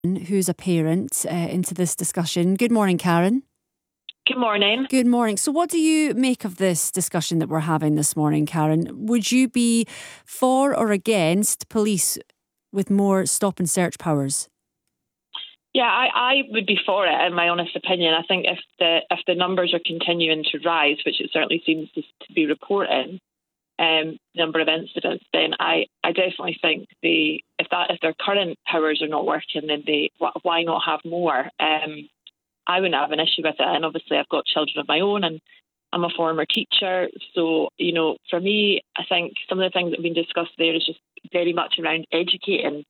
Who's a parent into this discussion. Good morning, Karen. Good morning. Good morning. So what do you make of this discussion that we're having this morning, Karen? Would you be for or against police with more stop and search powers? Yeah, I would be for it, in my honest opinion. I think if the numbers are continuing to rise, which it certainly seems to be reporting, number of incidents, then I definitely think if their current powers are not working, then why not have more? I wouldn't have an issue with it, and obviously I've got children of my own, and I'm a former teacher, so for me, I think some of the things that have been discussed there is just very much around educating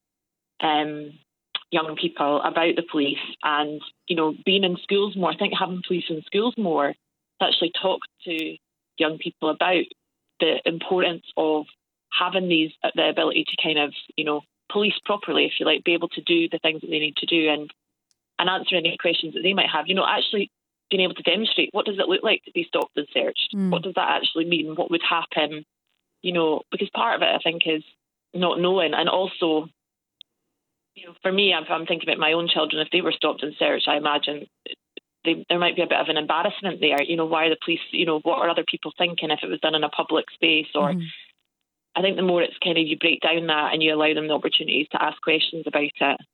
young people about the police, and being in schools more. I think having police in schools more to actually talk to young people about the importance of having the ability to kind of, police properly, if you like, be able to do the things that they need to do and answer any questions that they might have. Actually being able to demonstrate, what does it look like to be stopped and searched? What does that actually mean? What would happen? Because part of it, I think, is not knowing. And also, for me, if I'm thinking about my own children, if they were stopped and searched, I imagine there might be a bit of an embarrassment there. Why are the police, what are other people thinking if it was done in a public space? Or I think the more it's kind of, you break down that and you allow them the opportunities to ask questions about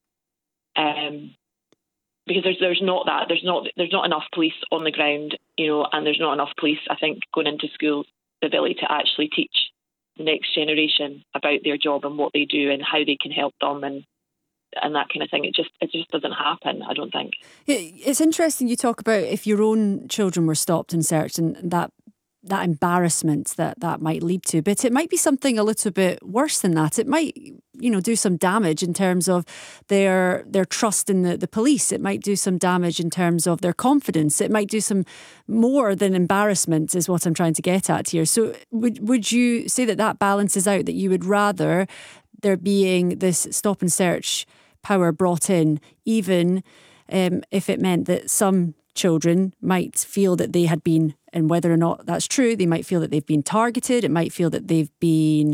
it. Because there's not enough police on the ground, and there's not enough police, I think, going into schools, the ability to actually teach the next generation about their job and what they do and how they can help them and that kind of thing. It just doesn't happen, I don't think. It's interesting you talk about if your own children were stopped and searched and that embarrassment that might lead to, but it might be something a little bit worse than that. It might, do some damage in terms of their trust in the police. It might do some damage in terms of their confidence. It might do some more than embarrassment, is what I'm trying to get at here. So would you say that balances out, that you would rather there being this stop and search power brought in, even if it meant that some children might feel that they had been, and whether or not that's true, they might feel that they've been targeted, it might feel that they've been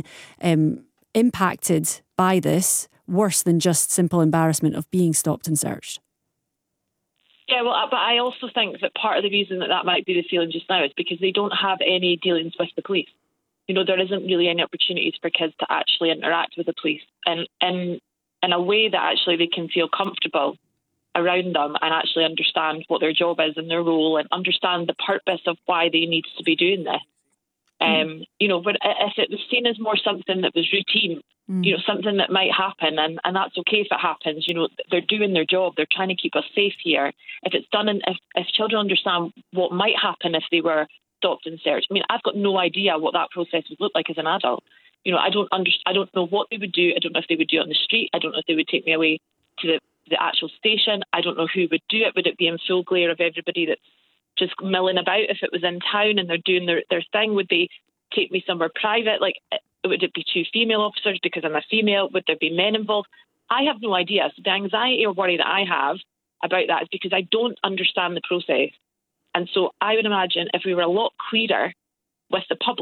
impacted by this worse than just simple embarrassment of being stopped and searched? Yeah, well, but I also think that part of the reason that might be the feeling just now is because they don't have any dealings with the police. There isn't really any opportunities for kids to actually interact with the police and in a way that actually they can feel comfortable around them and actually understand what their job is and their role and understand the purpose of why they need to be doing this. But if it was seen as more something that was routine, something that might happen, and that's okay if it happens, they're doing their job, they're trying to keep us safe here. If it's done, and if children understand what might happen if they were stopped and searched. I mean, I've got no idea what that process would look like as an adult. I don't know what they would do. I don't know if they would do it on the street. I don't know if they would take me away to the actual station. I don't know who would do it. Would it be in full glare of everybody that's just milling about? If it was in town and they're doing their thing, would they take me somewhere private? Like, would it be two female officers because I'm a female? Would there be men involved? I have no idea. So the anxiety or worry that I have about that is because I don't understand the process. And so I would imagine if we were a lot clearer with the public,